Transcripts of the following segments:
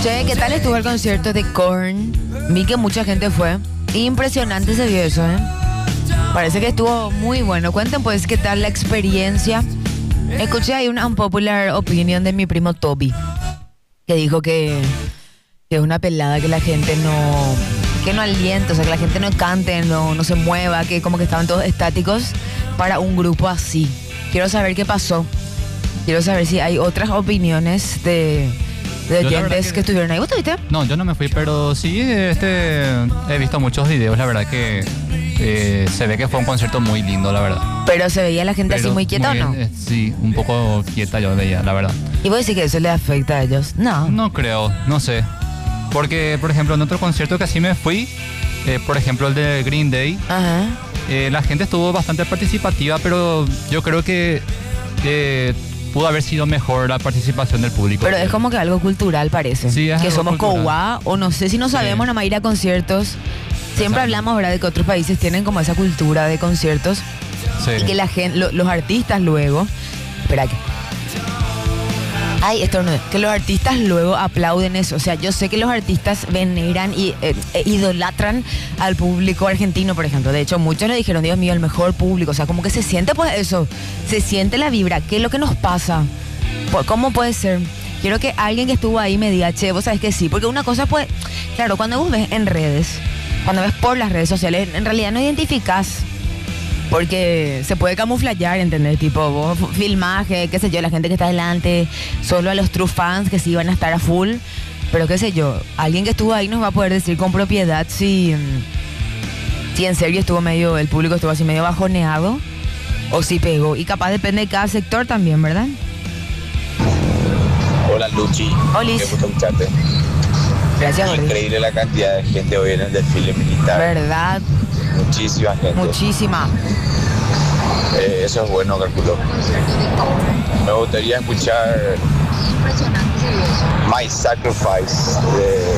Che, ¿qué tal estuvo el concierto de Korn? Vi que mucha gente fue. Impresionante se vio eso, ¿eh? Parece que estuvo muy bueno. Cuenten pues qué tal la experiencia. Escuché ahí una unpopular opinion de mi primo Toby, que dijo que es una pelada, que la gente no alienta, o sea, que la gente no cante, no se mueva, que como que estaban todos estáticos para un grupo así. Quiero saber qué pasó. Quiero saber si hay otras opiniones de oyentes que estuvieron ahí. ¿Vos estuviste? No, yo no me fui, pero sí, he visto muchos videos, la verdad que se ve que fue un concierto muy lindo, la verdad. Pero se veía la gente así muy quieta, ¿o no? Sí, un poco quieta yo veía, la verdad. ¿Y vos decís que eso le afecta a ellos? No. No creo, no sé. Porque, por ejemplo, en otro concierto que así me fui, por ejemplo el de Green Day, Ajá. La gente estuvo bastante participativa, pero yo creo que pudo haber sido mejor la participación del público. Pero es como que algo cultural parece. Sí, es que algo somos cultural. coguá, o no sé si no sabemos nomás ir a conciertos. Siempre Exacto. hablamos, ¿verdad?, de que otros países tienen como esa cultura de conciertos. Sí. Y que la gente, los artistas luego... Espera que... Ay, esto no, que los artistas luego aplauden eso. O sea, yo sé que los artistas veneran y idolatran al público argentino, por ejemplo. De hecho, muchos le dijeron, Dios mío, el mejor público. O sea, como que se siente pues eso, se siente la vibra. ¿Qué es lo que nos pasa? ¿Cómo puede ser? Quiero que alguien que estuvo ahí me diga, che, vos sabés que sí. Porque una cosa pues, claro, cuando vos ves en redes, cuando ves por las redes sociales, en realidad no identificás. Porque se puede camuflar, ¿entendés? Tipo, vos filmaje, qué sé yo, la gente que está delante, solo a los true fans que sí van a estar a full. Pero qué sé yo, alguien que estuvo ahí nos va a poder decir con propiedad si en serio estuvo medio, el público estuvo así medio bajoneado o si pegó. Y capaz depende de cada sector también, ¿verdad? Hola Luchi, Olis. qué gusto escucharte. Gracias, Jorge. Increíble la cantidad de gente hoy en el desfile militar. ¿Verdad? Muchísima gente. Muchísima. Eso es bueno, calculo. Me gustaría escuchar My Sacrifice de...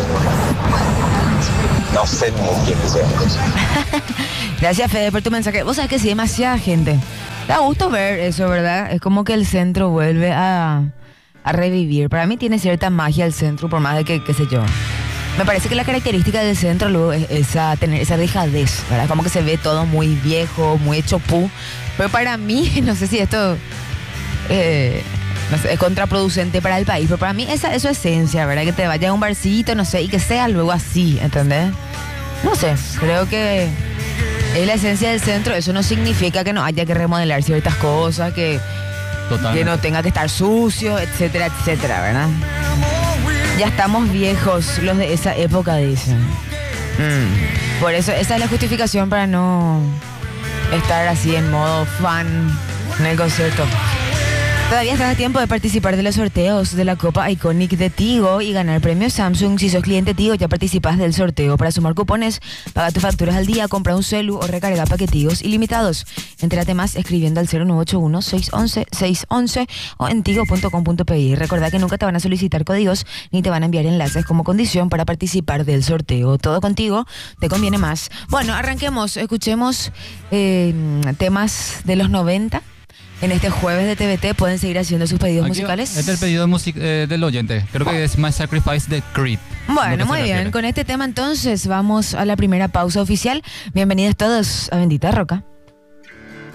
No sé ni quién sea. Gracias, Fede, por tu mensaje. Vos sabés que sí, demasiada gente. Da gusto ver eso, ¿verdad? Es como que el centro vuelve a revivir. Para mí tiene cierta magia el centro, por más de que, qué sé yo. Me parece que la característica del centro luego es tener esa dejadez, ¿verdad? Como que se ve todo muy viejo, muy hecho pu. Pero para mí, no sé si esto no sé, es contraproducente para el país, pero para mí esa es su esencia, ¿verdad? Que te vayas a un barcito, no sé, y que sea luego así, ¿entendés? No sé, creo que es la esencia del centro. Eso no significa que no haya que remodelar ciertas cosas, que no tenga que estar sucio, etcétera, etcétera, ¿verdad? Ya estamos viejos los de esa época, dicen. Por eso, esa es la justificación para no estar así en modo fan en el concierto. Todavía estás a tiempo de participar de los sorteos de la Copa Iconic de Tigo y ganar premios Samsung. Si sos cliente Tigo, ya participas del sorteo. Para sumar cupones, paga tus facturas al día, compra un celu o recarga paquetigos ilimitados. Entérate más escribiendo al 0981-611-611 o en tigo.com.pi. Recordá que nunca te van a solicitar códigos ni te van a enviar enlaces como condición para participar del sorteo. Todo contigo te conviene más. Bueno, arranquemos. Escuchemos temas de los 90. En este jueves de TVT pueden seguir haciendo sus pedidos musicales. Este es el pedido del oyente. Creo que es My Sacrifice de Creed. Bueno, muy bien. Con este tema entonces vamos a la primera pausa oficial. Bienvenidos todos a Bendita Roca.